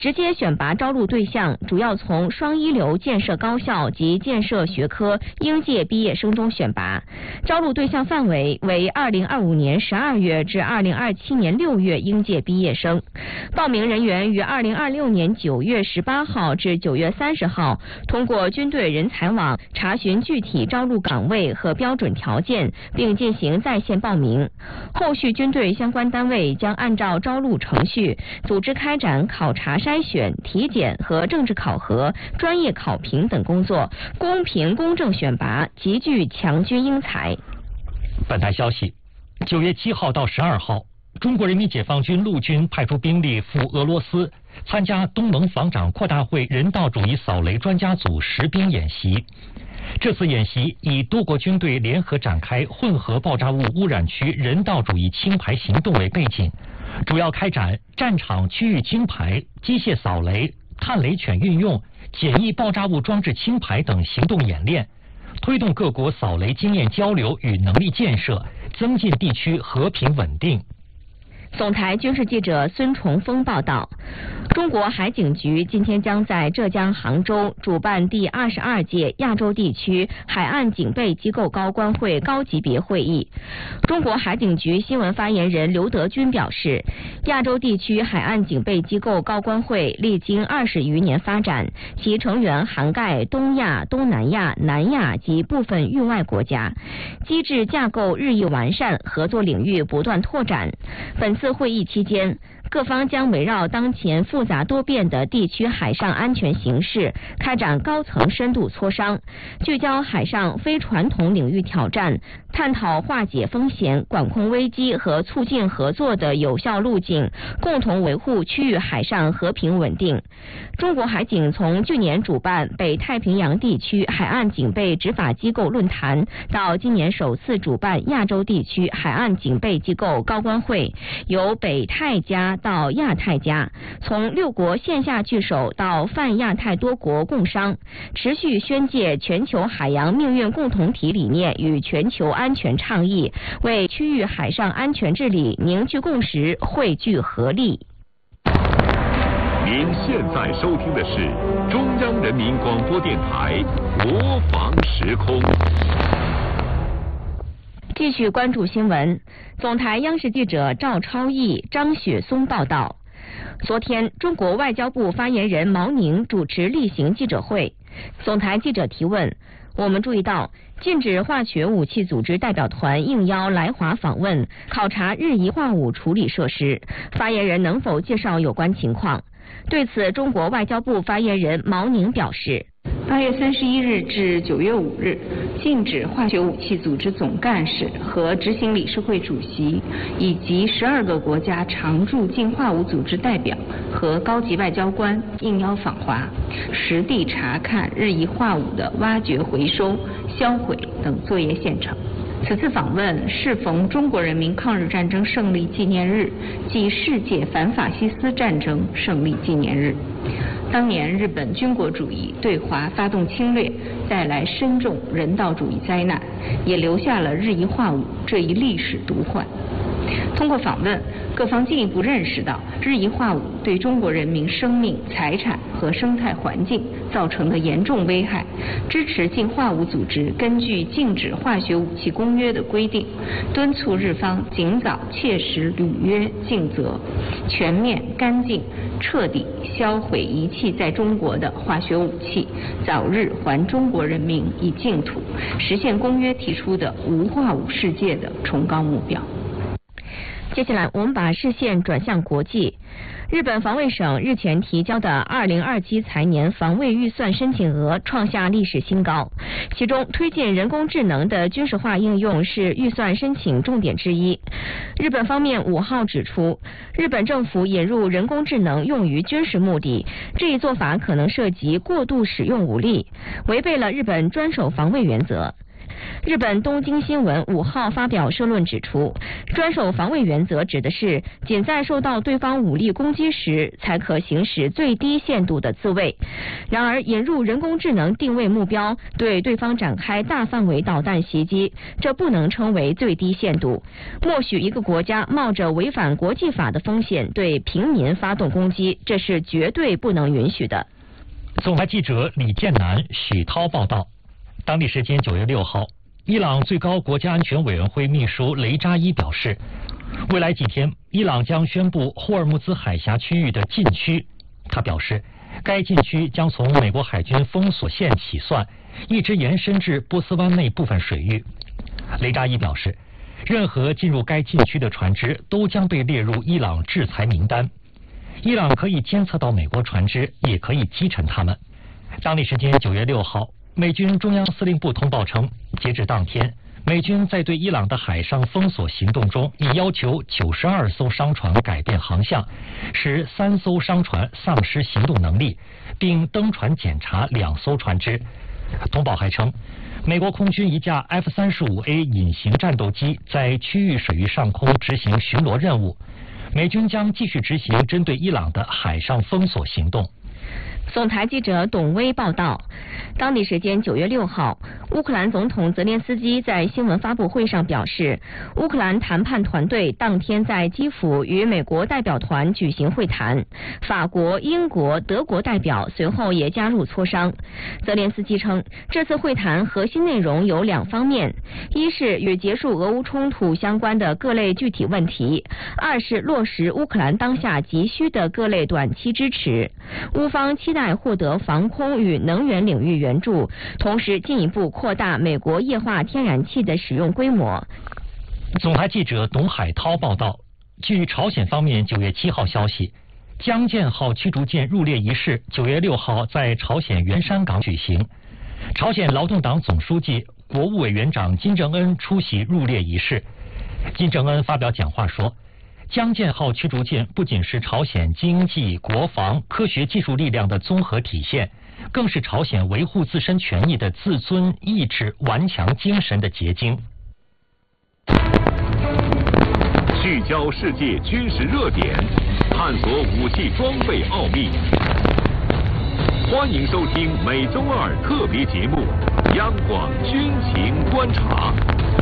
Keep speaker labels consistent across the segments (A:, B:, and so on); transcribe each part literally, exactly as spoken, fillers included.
A: 直接选拔招录对象主要从双一流建设高校及建设学科应届毕业生中选拔，招录对象范围为二零二五年十二月至二零二七年六月应届毕业生。报名人员于二零二六年九月十八号至九月三十号通过军队人才网查询具体招录岗位和标准条件，并进行在线报名。后续军队相关单位将按照招录程序组织开展考察筛选、体检和政治考核、专业考评等工作，公平公正选拔，集聚强军英才。
B: 本台消息，九月七号到十二号，中国人民解放军陆军派出兵力赴俄罗斯参加东盟防长扩大会人道主义扫雷专家组实兵演习。这次演习以多国军队联合展开混合爆炸物污染区人道主义清排行动为背景，主要开展战场区域清排、机械扫雷、探雷犬运用、简易爆炸物装置清排等行动演练，推动各国扫雷经验交流与能力建设，增进地区和平稳定。
A: 总台军事记者孙崇峰报道，中国海警局今天将在浙江杭州主办第二十二届亚洲地区海岸警备机构高官会高级别会议。中国海警局新闻发言人刘德军表示，亚洲地区海岸警备机构高官会历经二十余年发展，其成员涵盖东亚、东南亚、南亚及部分域外国家，机制架构日益完善，合作领域不断拓展。本次会议期间，各方将围绕当前复杂多变的地区海上安全形势，开展高层深度磋商，聚焦海上非传统领域挑战，探讨化解风险、管控危机和促进合作的有效路径，共同维护区域海上和平稳定。中国海警从去年主办北太平洋地区海岸警备执法机构论坛，到今年首次主办亚洲地区海岸警备机构高官会，由北太加到亚太加，从六国线下聚首到泛亚太多国共商，持续宣介全球海洋命运共同体理念与全球安全倡议，为区域海上安全治理凝聚共识，汇聚合力。
C: 您现在收听的是中央人民广播电台国防时空。
A: 继续关注新闻，总台央视记者赵超毅、张雪松报道。昨天，中国外交部发言人毛宁主持例行记者会，总台记者提问：我们注意到，禁止化学武器组织代表团应邀来华访问，考察日夷化武处理设施，发言人能否介绍有关情况？对此，中国外交部发言人毛宁表示，
D: 八月三十一日至九月五日，禁止化学武器组织总干事和执行理事会主席以及十二个国家常驻禁化武组织代表和高级外交官应邀访华，实地查看日夷化武的挖掘、回收、销毁等作业现场。此次访问适逢中国人民抗日战争胜利纪念日暨世界反法西斯战争胜利纪念日。当年日本军国主义对华发动侵略，带来深重人道主义灾难，也留下了日夷化武这一历史毒患。通过访问，各方进一步认识到日夷化武对中国人民生命、财产和生态环境造成的严重危害，支持禁化武组织根据禁止化学武器公约的规定，敦促日方尽早切实履约尽责，全面、干净、彻底销毁遗弃在中国的化学武器，早日还中国人民以净土，实现公约提出的无化武世界的崇高目标。
A: 接下来，我们把视线转向国际。日本防卫省日前提交的二零二七财年防卫预算申请额创下历史新高，其中推进人工智能的军事化应用是预算申请重点之一。日本方面五号指出，日本政府引入人工智能用于军事目的，这一做法可能涉及过度使用武力，违背了日本专守防卫原则。 日本东京新闻五号发表社论指出，专守防卫原则指的是仅在受到对方武力攻击时才可行使最低限度的自卫。然而，引入人工智能定位目标，对对方展开大范围导弹袭击，这不能称为最低限度。默许一个国家冒着违反国际法的风险对平民发动攻击，这是绝对不能允许的。
B: 总台记者李建南、许涛报道。当地时间九月六号，伊朗最高国家安全委员会秘书雷扎伊表示，未来几天，伊朗将宣布霍尔木兹海峡区域的禁区。他表示，该禁区将从美国海军封锁线起算，一直延伸至波斯湾内部分水域。雷扎伊表示，任何进入该禁区的船只都将被列入伊朗制裁名单。伊朗可以监测到美国船只，也可以击沉它们。当地时间九月六号，美军中央司令部通报称，截至当天，美军在对伊朗的海上封锁行动中，已要求九十二艘商船改变航向，使三艘商船丧失行动能力，并登船检查两艘船只。通报还称，美国空军一架 F 三十五 A 隐形战斗机在区域水域上空执行巡逻任务，美军将继续执行针对伊朗的海上封锁行动。
A: 总台记者董威报道，当地时间九月六号，乌克兰总统泽连斯基在新闻发布会上表示，乌克兰谈判团队当天在基辅与美国代表团举行会谈，法国、英国、德国代表随后也加入磋商。泽连斯基称，这次会谈核心内容有两方面，一是与结束俄乌冲突相关的各类具体问题，二是落实乌克兰当下急需的各类短期支持。乌方期待获得防空与能源领域援助，同时进一步扩大美国液化天然气的使用规模。
B: 总台记者董海涛报道，据朝鲜方面九月七号消息，江舰号驱逐舰入列仪式九月六号在朝鲜元山港举行。朝鲜劳动党总书记、国务委员长金正恩出席入列仪式。金正恩发表讲话说，江舰号驱逐舰不仅是朝鲜经济、国防、科学技术力量的综合体现，更是朝鲜维护自身权益的自尊、意志、顽强精神的结晶。
C: 聚焦世界军事热点，探索武器装备奥秘。欢迎收听每周二特别节目《央广军情观察》。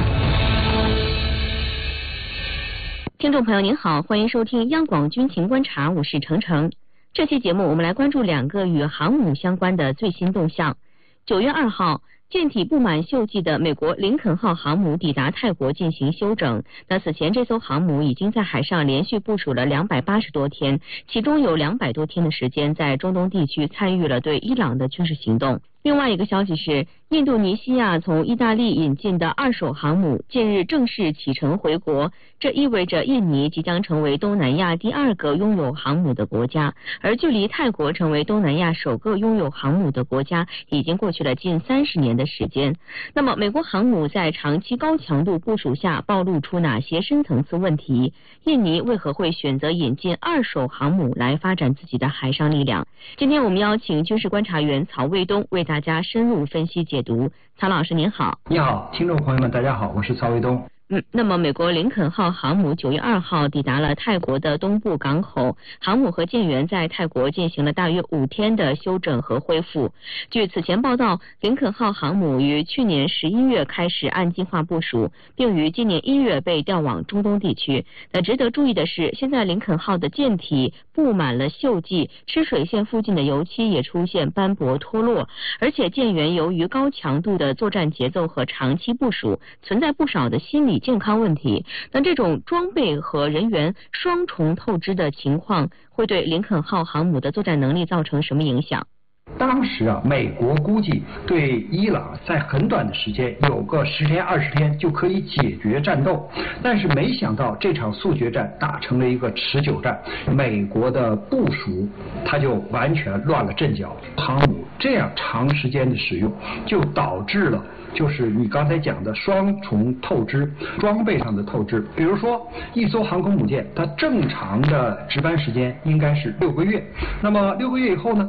A: 听众朋友您好，欢迎收听央广军情观察，我是程程。这期节目我们来关注两个与航母相关的最新动向。九月二号，舰体布满锈迹的美国林肯号航母抵达泰国进行休整。那此前这艘航母已经在海上连续部署了两百八十多天，其中有两百多天的时间在中东地区参与了对伊朗的军事行动。另外一个消息是，印度尼西亚从意大利引进的二手航母近日正式启程回国，这意味着印尼即将成为东南亚第二个拥有航母的国家，而距离泰国成为东南亚首个拥有航母的国家已经过去了近三十年的时间。那么美国航母在长期高强度部署下暴露出哪些深层次问题？印尼为何会选择引进二手航母来发展自己的海上力量？今天我们邀请军事观察员曹卫东为大家深入分析解读。曹老师您好。
E: 你好，听众朋友们大家好，我是曹卫东。
A: 嗯，那么美国林肯号航母九月二号抵达了泰国的东部港口，航母和舰员在泰国进行了大约五天的休整和恢复。据此前报道，林肯号航母于去年十一月开始按计划部署，并于今年一月被调往中东地区。那值得注意的是，现在林肯号的舰体布满了锈迹，吃水线附近的油漆也出现斑驳脱落，而且舰员由于高强度的作战节奏和长期部署，存在不少的心理健康问题。那这种装备和人员双重透支的情况，会对林肯号航母的作战能力造成什么影响？
E: 当时啊，美国估计对伊朗在很短的时间，有个十天二十天就可以解决战斗，但是没想到这场速决战打成了一个持久战，美国的部署它就完全乱了阵脚。航母这样长时间的使用，就导致了就是你刚才讲的双重透支，装备上的透支。比如说一艘航空母舰，它正常的值班时间应该是六个月，那么六个月以后呢，超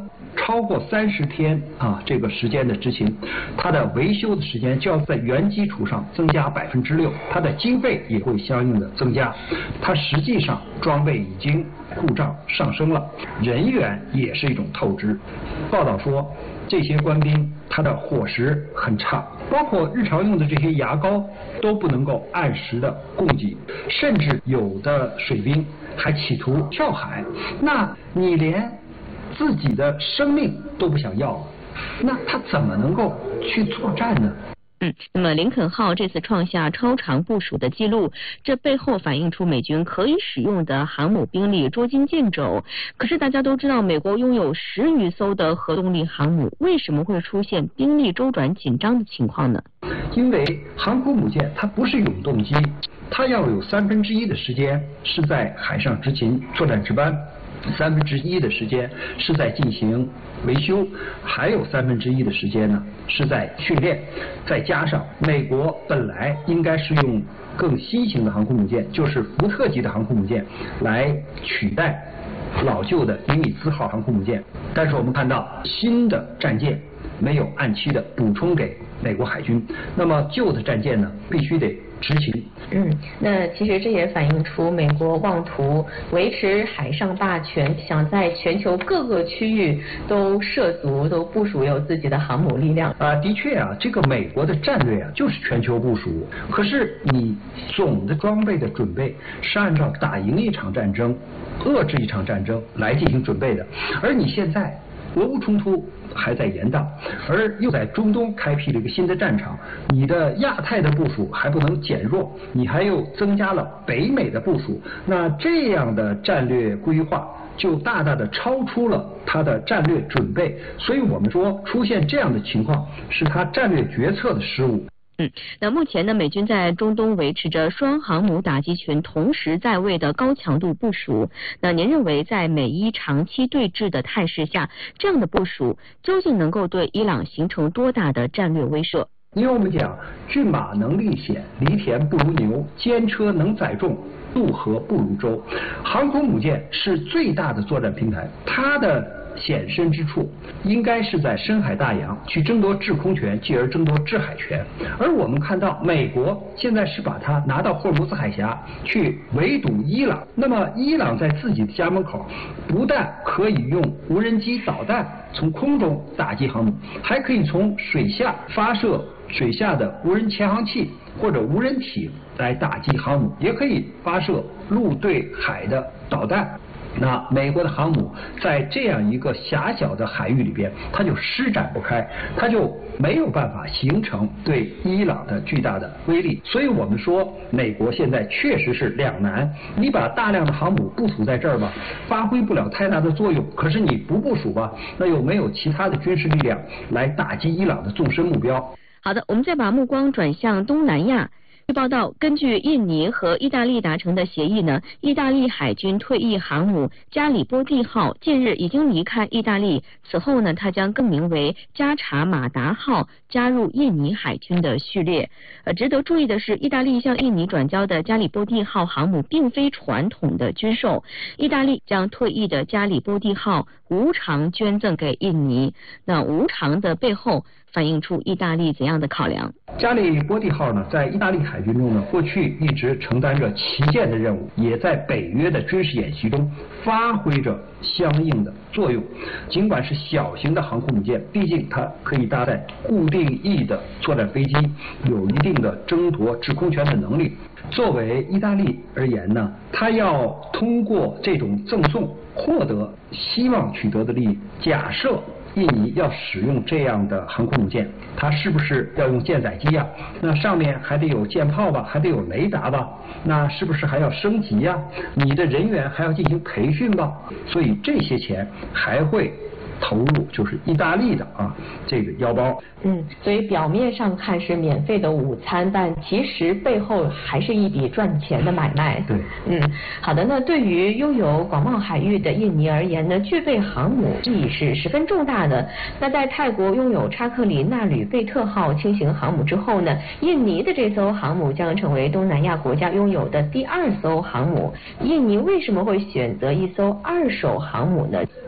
E: 超过三十天啊这个时间的执勤，它的维修的时间就要在原基础上增加百分之六，它的经费也会相应的增加。它实际上装备已经故障上升了，人员也是一种透支。报道说，这些官兵他的伙食很差，包括日常用的这些牙膏都不能够按时的供给，甚至有的水兵还企图跳海。那你连自己的生命都不想要了，那他怎么能够去作战呢？
A: 嗯，那么林肯号这次创下超长部署的记录，这背后反映出美军可以使用的航母兵力捉襟见肘。可是大家都知道，美国拥有十余艘的核动力航母，为什么会出现兵力周转紧张的情况呢？
E: 因为航空母舰它不是永动机，它要有三分之一的时间是在海上执勤作战值班，三分之一的时间是在进行维修，还有三分之一的时间呢是在训练。再加上美国本来应该是用更新型的航空母舰，就是福特级的航空母舰来取代老旧的尼米兹号航空母舰，但是我们看到新的战舰没有按期的补充给美国海军，那么旧的战舰呢必须得执勤。
A: 嗯，那其实这也反映出美国妄图维持海上霸权，想在全球各个区域都涉足、都部署有自己的航母力量。
E: 啊，的确啊，这个美国的战略啊就是全球部署，可是你总的装备的准备是按照打赢一场战争、遏制一场战争来进行准备的，而你现在俄乌冲突还在延宕，而又在中东开辟了一个新的战场，你的亚太的部署还不能减弱，你还又增加了北美的部署，那这样的战略规划就大大的超出了它的战略准备，所以我们说出现这样的情况是它战略决策的失误。
A: 嗯，那目前呢，美军在中东维持着双航母打击群同时在位的高强度部署。那您认为，在美伊长期对峙的态势下，这样的部署究竟能够对伊朗形成多大的战略威慑？
E: 因为我们讲，骏马能历险，犁田不如牛；坚车能载重，渡河不如舟。航空母舰是最大的作战平台，它的显身之处应该是在深海大洋去争夺制空权，继而争夺制海权。而我们看到美国现在是把它拿到霍尔木兹海峡去围堵伊朗，那么伊朗在自己的家门口不但可以用无人机导弹从空中打击航母，还可以从水下发射水下的无人潜航器或者无人艇来打击航母，也可以发射陆对海的导弹。那美国的航母在这样一个狭小的海域里边，它就施展不开，它就没有办法形成对伊朗的巨大的威力。所以我们说，美国现在确实是两难，你把大量的航母部署在这儿吧，发挥不了太大的作用，可是你不部署吧，那又没有其他的军事力量来打击伊朗的纵深目标。
A: 好的，我们再把目光转向东南亚。据报道，根据印尼和意大利达成的协议呢，意大利海军退役航母加里波第号近日已经离开意大利，此后呢，它将更名为加查马达号，加入印尼海军的序列。呃，值得注意的是，意大利向印尼转交的加里波第号航母并非传统的军售，意大利将退役的加里波第号无偿捐赠给印尼。那无偿的背后反映出意大利怎样的考量？
E: 加里波第号呢，在意大利海军中呢，过去一直承担着旗舰的任务，也在北约的军事演习中发挥着相应的作用。尽管是小型的航空母舰，毕竟它可以搭载固定翼的作战飞机，有一定的争夺制空权的能力。作为意大利而言呢，它要通过这种赠送获得希望取得的利益。假设印尼要使用这样的航空母舰，它是不是要用舰载机呀？那上面还得有舰炮吧，还得有雷达吧？那是不是还要升级呀？你的人员还要进行培训吧？所以这些钱还会投入就是意大利的啊这个腰包。
A: 嗯，所以表面上看是免费的午餐，但其实背后还是一笔赚钱的买卖。
E: 对，
A: 嗯，好的。那对于拥有广袤海域的印尼而言呢，具备航母意义是十分重大的。那在泰国拥有查克里纳吕贝特号轻型航母之后呢，印尼的这艘航母将成为东南亚国家拥有的第二艘航母。印尼为什么会选择一艘二手航母呢？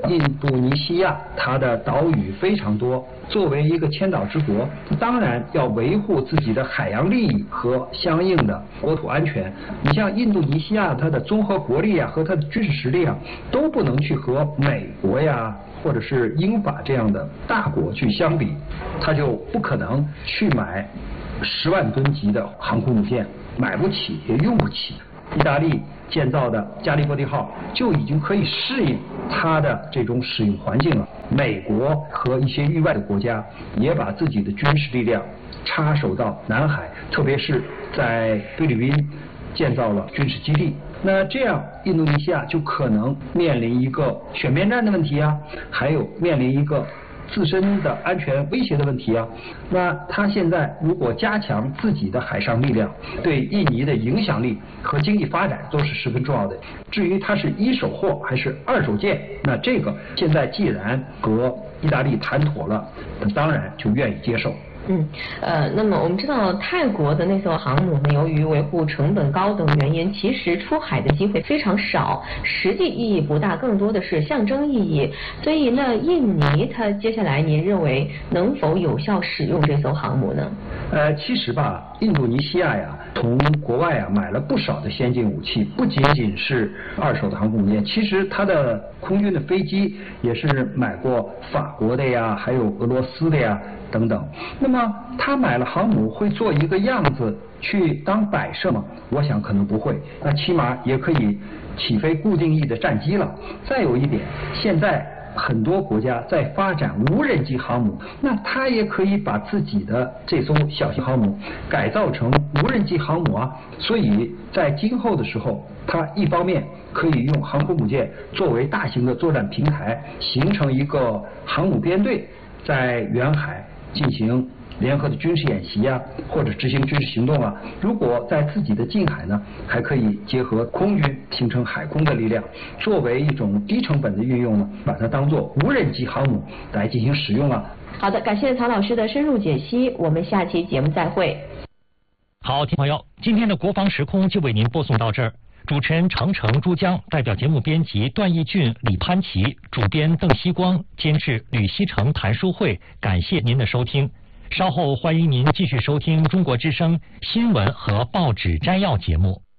E: 印度尼西亚它的岛屿非常多，作为一个千岛之国，当然要维护自己的海洋利益和相应的国土安全。你像印度尼西亚，它的综合国力啊和它的军事实力啊，都不能去和美国呀或者是英法这样的大国去相比，它就不可能去买十万吨级的航空母舰，买不起也用不起。意大利建造的加利波第号就已经可以适应它的这种使用环境了。美国和一些域外的国家也把自己的军事力量插手到南海，特别是在菲律宾建造了军事基地。那这样印度尼西亚就可能面临一个选边站的问题啊，还有面临一个自身的安全威胁的问题啊。那他现在如果加强自己的海上力量，对印尼的影响力和经济发展都是十分重要的。至于它是一手货还是二手件，那这个现在既然和意大利谈妥了，那当然就愿意接受。
A: 嗯，呃，那么我们知道泰国的那艘航母呢，由于维护成本高等原因，其实出海的机会非常少，实际意义不大，更多的是象征意义。所以呢，印尼它接下来您认为能否有效使用这艘航母呢？
E: 呃，其实吧，印度尼西亚呀，从国外啊买了不少的先进武器，不仅仅是二手的航空母舰，其实它的空军的飞机也是买过法国的呀，还有俄罗斯的呀等等。那么他买了航母会做一个样子去当摆设吗？我想可能不会，那起码也可以起飞固定翼的战机了。再有一点，现在很多国家在发展无人机航母，那它也可以把自己的这艘小型航母改造成无人机航母啊。所以在今后的时候，它一方面可以用航空母舰作为大型的作战平台，形成一个航母编队，在远海进行联合的军事演习啊，或者执行军事行动啊。如果在自己的近海呢，还可以结合空军，形成海空的力量，作为一种低成本的运用呢，把它当作无人机航母来进行使用啊。
A: 好的，感谢曹老师的深入解析，我们下期节目再会。
B: 好，听朋友，今天的国防时空就为您播送到这儿。主持人程程、珠江，代表节目编辑段义俊、李潘琪，主编邓希光，监制吕希成、谭淑慧。感谢您的收听，稍后欢迎您继续收听中国之声新闻和报纸摘要节目。